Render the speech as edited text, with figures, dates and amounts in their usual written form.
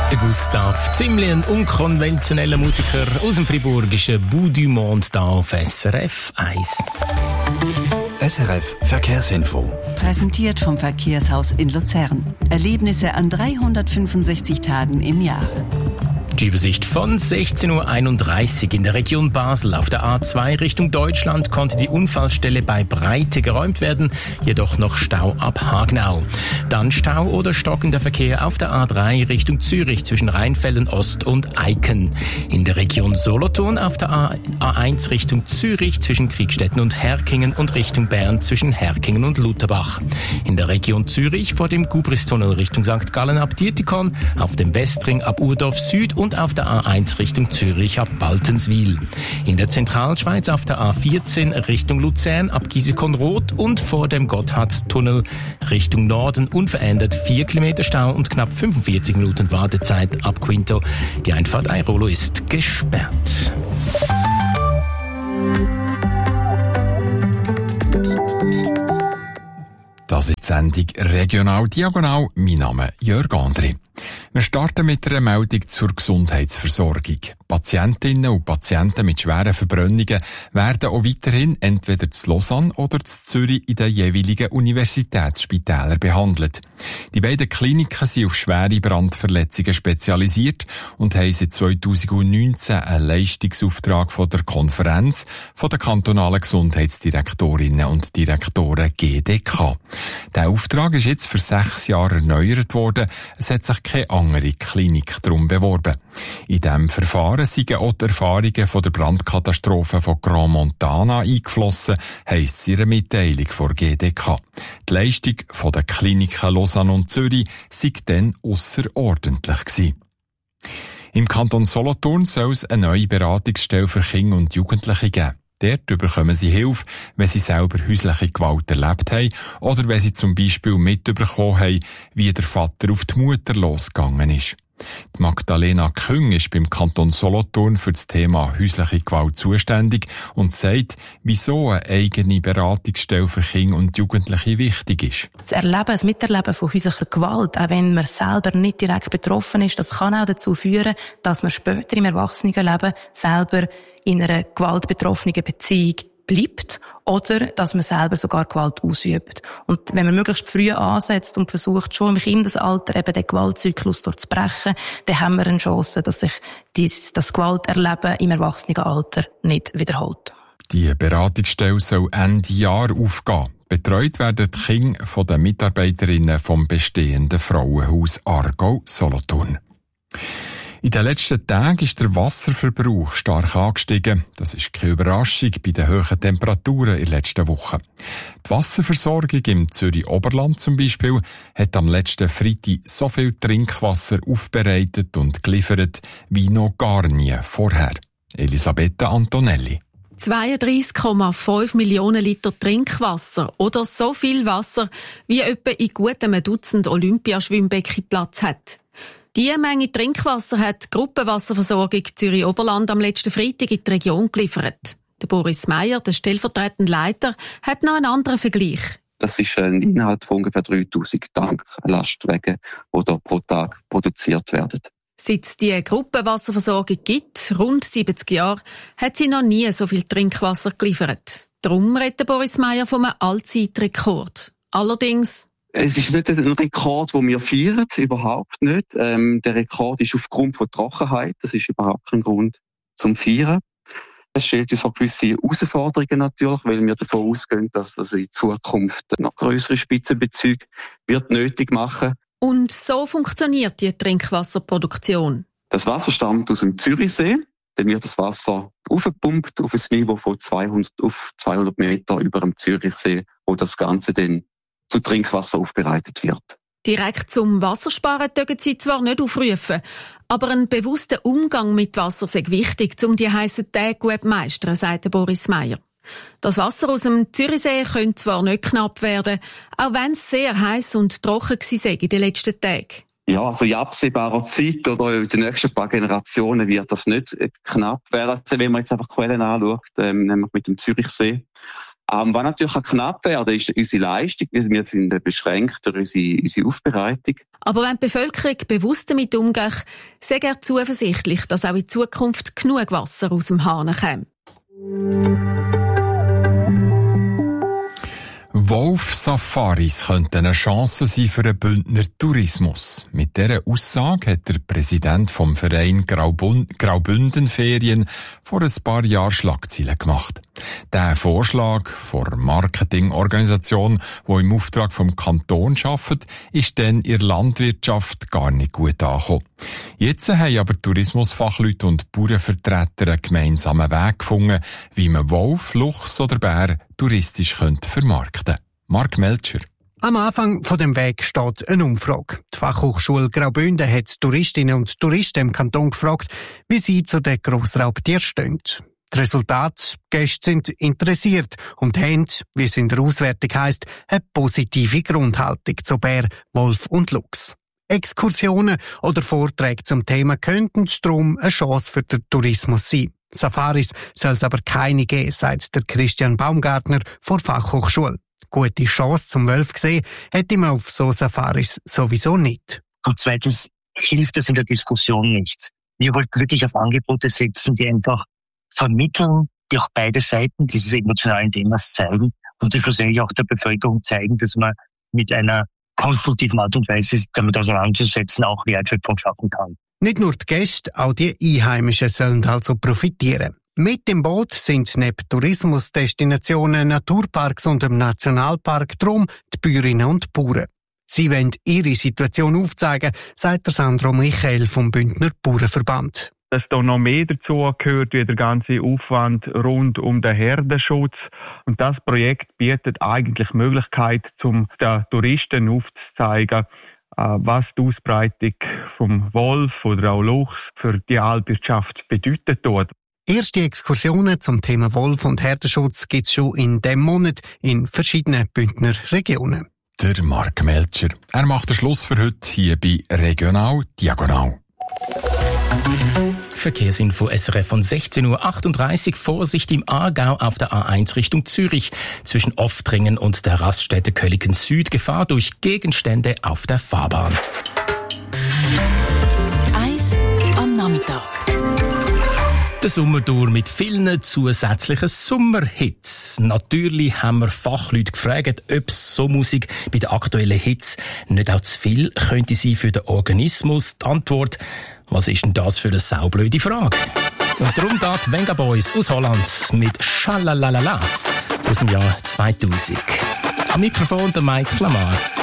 Der Gustav Zimli, ein unkonventioneller Musiker aus dem friburgischen Bout du Monde, da auf SRF 1. SRF Verkehrsinfo. Präsentiert vom Verkehrshaus in Luzern. Erlebnisse an 365 Tagen im Jahr. Die Übersicht von 16.31 Uhr in der Region Basel. Auf der A2 Richtung Deutschland konnte die Unfallstelle bei Breite geräumt werden, jedoch noch Stau ab Hagenau. Dann Stau oder stockender Verkehr auf der A3 Richtung Zürich zwischen Rheinfelden Ost und Eiken. In der Region Solothurn auf der A1 Richtung Zürich zwischen Kriegstetten und Herkingen und Richtung Bern zwischen Herkingen und Lutherbach. In der Region Zürich vor dem Gubristunnel Richtung St. Gallen ab Dietikon, auf dem Westring ab Urdorf Süd und auf der A1 Richtung Zürich ab Baltenswil. In der Zentralschweiz auf der A14 Richtung Luzern ab Giesekon-Roth und vor dem Gotthardtunnel Richtung Norden unverändert 4 Kilometer Stau und knapp 45 Minuten Wartezeit ab Quinto. Die Einfahrt Airolo ist gesperrt. Das ist die Sendung Regional Diagonal. Mein Name ist Jörg Andri. Wir starten mit einer Meldung zur Gesundheitsversorgung. Patientinnen und Patienten mit schweren Verbrennungen werden auch weiterhin entweder zu Lausanne oder zu Zürich in den jeweiligen Universitätsspitälern behandelt. Die beiden Kliniken sind auf schwere Brandverletzungen spezialisiert und haben seit 2019 einen Leistungsauftrag von der Konferenz von der kantonalen Gesundheitsdirektorinnen und Direktoren GDK. Der Auftrag ist jetzt für 6 Jahre erneuert worden. Es hat sich keine andere Klinik darum beworben. In diesem Verfahren sind auch die Erfahrungen von der Brandkatastrophe von Grand Montana eingeflossen, heisst es in einer Mitteilung von GDK. Die Leistung von den Kliniken Lausanne und Zürich sei dann ausserordentlich gewesen. Im Kanton Solothurn soll es eine neue Beratungsstelle für Kinder und Jugendliche geben. Dort bekommen sie Hilfe, wenn sie selber häusliche Gewalt erlebt haben oder wenn sie zum Beispiel mitbekommen haben, wie der Vater auf die Mutter losgegangen ist. Die Magdalena Küng ist beim Kanton Solothurn für das Thema häusliche Gewalt zuständig und sagt, wieso eine eigene Beratungsstelle für Kinder und Jugendliche wichtig ist. Das Miterleben von häuslicher Gewalt, auch wenn man selber nicht direkt betroffen ist, das kann auch dazu führen, dass man später im Erwachsenenleben selber in einer gewaltbetroffenen Beziehung bleibt oder dass man selber sogar Gewalt ausübt. Und wenn man möglichst früh ansetzt und versucht, schon im Kindesalter eben den Gewaltzyklus durchzubrechen, dann haben wir eine Chance, dass sich das Gewalterleben im Erwachsenenalter nicht wiederholt. Die Beratungsstelle soll Ende Jahr aufgehen. Betreut werden die Kinder von den Mitarbeiterinnen vom bestehenden Frauenhaus Aargau Solothurn. In den letzten Tagen ist der Wasserverbrauch stark angestiegen. Das ist keine Überraschung bei den hohen Temperaturen in den letzten Wochen. Die Wasserversorgung im Zürich-Oberland zum Beispiel hat am letzten Freitag so viel Trinkwasser aufbereitet und geliefert wie noch gar nie vorher. Elisabetta Antonelli. 32,5 Millionen Liter Trinkwasser oder so viel Wasser, wie etwa in gut einem Dutzend Olympiaschwimmbecken Platz hat. Diese Menge Trinkwasser hat die Gruppenwasserversorgung Zürich-Oberland am letzten Freitag in die Region geliefert. Der Boris Meyer, der stellvertretende Leiter, hat noch einen anderen Vergleich. Das ist ein Inhalt von ungefähr 3000 Tanklastwagen, die da pro Tag produziert werden. Seit es die Gruppenwasserversorgung gibt, rund 70 Jahre, hat sie noch nie so viel Trinkwasser geliefert. Darum redet Boris Meyer von einem Allzeitrekord. Allerdings es ist nicht ein Rekord, den wir feiern, überhaupt nicht. Der Rekord ist aufgrund von Trockenheit. Das ist überhaupt kein Grund zum Feiern. Es stellt uns auch gewisse Herausforderungen natürlich, weil wir davon ausgehen, dass das in Zukunft noch grössere Spitzenbezüge wird nötig machen. Und so funktioniert die Trinkwasserproduktion. Das Wasser stammt aus dem Zürichsee. Dann wird das Wasser aufgepumpt auf ein Niveau von 200 Meter über dem Zürichsee, wo das Ganze dann zu Trinkwasser aufbereitet wird. Direkt zum Wassersparen dürfen sie zwar nicht aufrufen, aber ein bewusster Umgang mit Wasser sei wichtig, um die heissen Tage gut zu meistern, sagt Boris Meyer. Das Wasser aus dem Zürichsee könnte zwar nicht knapp werden, auch wenn es sehr heiß und trocken war in den letzten Tagen. Ja, also in absehbarer Zeit oder in den nächsten paar Generationen wird das nicht knapp werden. Also wenn man jetzt einfach Quellen anschaut, nämlich mit dem Zürichsee, Was natürlich auch knapp werden, ist unsere Leistung. Wir sind beschränkt durch unsere Aufbereitung. Aber wenn die Bevölkerung bewusst damit umgeht, sei er zuversichtlich, dass auch in Zukunft genug Wasser aus dem Hahn kommt. Wolf-Safaris könnten eine Chance sein für den Bündner Tourismus. Mit dieser Aussage hat der Präsident vom Verein Graubünden-Ferien vor ein paar Jahren Schlagzeilen gemacht. Der Vorschlag der Marketingorganisation, die im Auftrag vom Kanton arbeitet, ist dann in der Landwirtschaft gar nicht gut angekommen. Jetzt haben aber Tourismusfachleute und Bauernvertreter einen gemeinsamen Weg gefunden, wie man Wolf, Luchs oder Bär touristisch vermarkten könnte. Mark Melcher. Am Anfang von dem Weg steht eine Umfrage. Die Fachhochschule Graubünden hat Touristinnen und Touristen im Kanton gefragt, wie sie zu den Grossraubtieren stehen. Die Resultate: Gäste sind interessiert und haben, wie es in der Auswertung heisst, eine positive Grundhaltung zu Bär, Wolf und Luchs. Exkursionen oder Vorträge zum Thema könnten darum eine Chance für den Tourismus sein. Safaris soll es aber keine geben, sagt der Christian Baumgartner von Fachhochschule. Gute Chance zum Wolf gesehen hätte man auf so Safaris sowieso nicht. Und zweitens hilft es in der Diskussion nichts. Wir wollten wirklich auf Angebote setzen, die einfach vermitteln, die auch beide Seiten dieses emotionalen Themas zeigen und die schlussendlich auch der Bevölkerung zeigen, dass man mit einer konstruktiven Art und Weise damit auseinanderzusetzen auch Wertschöpfung schaffen kann. Nicht nur die Gäste, auch die Einheimischen sollen also profitieren. Mit dem Boot sind neben Tourismusdestinationen, Naturparks und dem Nationalpark drum die Bäuerinnen und Bauern. Sie wollen ihre Situation aufzeigen, sagt der Sandro Michael vom Bündner Bauernverband. Dass da noch mehr dazu gehört, wie der ganze Aufwand rund um den Herdenschutz. Und das Projekt bietet eigentlich Möglichkeit, um den Touristen aufzuzeigen, was die Ausbreitung vom Wolf oder auch Luchs für die Alpwirtschaft bedeutet dort. Erste Exkursionen zum Thema Wolf- und Herdenschutz gibt es schon in diesem Monat in verschiedenen Bündner Regionen. Der Mark Melcher. Er macht den Schluss für heute hier bei Regional Diagonal. Verkehrsinfo SRF von 16:38 Uhr. Vorsicht im Aargau auf der A1 Richtung Zürich. Zwischen Oftringen und der Raststätte Köliken Süd Gefahr durch Gegenstände auf der Fahrbahn. Eis am Nachmittag. Der Sommertour mit vielen zusätzlichen Sommerhits. Natürlich haben wir Fachleute gefragt, ob so Musik bei den aktuellen Hits nicht auch zu viel könnte sein für den Organismus. Die Antwort: Was ist denn das für eine saublöde Frage? Und darum da die Venga Boys aus Holland mit Schalalalala aus dem Jahr 2000. Am Mikrofon der Mike Lamar.